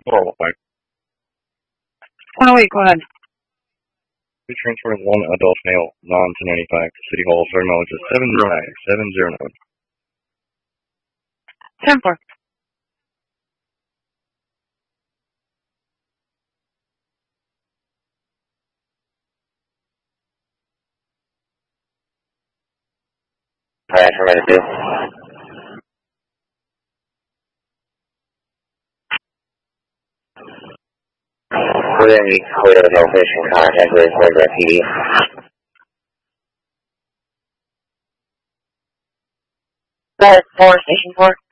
Oh, like, Oh, wait, go ahead. we transporting one adult male, non-1095 to City Hall. Starting mileage is 709. 10-4. Alright, I'm ready to do. We're going to need clear location contact with Fort PD. Go ahead, 4, Station 4.